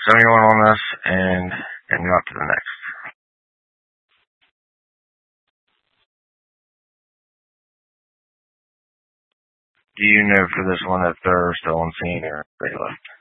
71 on this and go up to the next. Do you know for this one if they're still on scene or they left?